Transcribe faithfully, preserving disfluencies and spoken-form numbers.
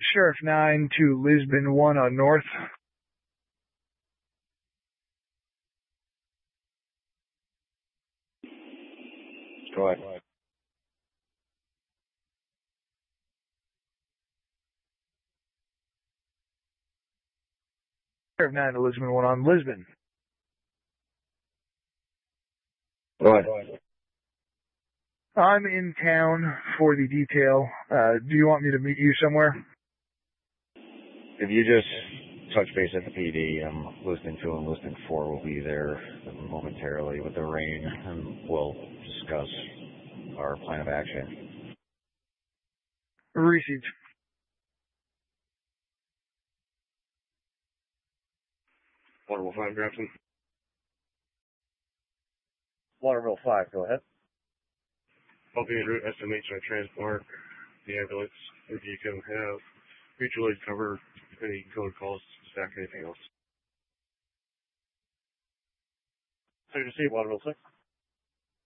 Sheriff nine to Lisbon one on North. Go ahead. Sheriff nine to Lisbon one on Lisbon. Go ahead. I'm in town for the detail. Uh, do you want me to meet you somewhere? If you just touch base at the P D, um, Liston two and Liston four will be there momentarily with the rain, and we'll discuss our plan of action. Received. Waterville five, Grafton. Waterville five, go ahead. Alternate route estimates our transport, the ambulance, if you can have mutual aid cover any code calls, stack anything else. So you see Waterville six?